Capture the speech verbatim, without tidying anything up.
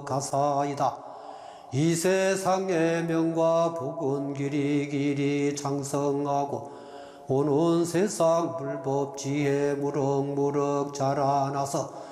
가사이다. 이 세상의 명과 복은 길이 길이 장성하고 오는 세상 불법 지혜 무럭무럭 자라나서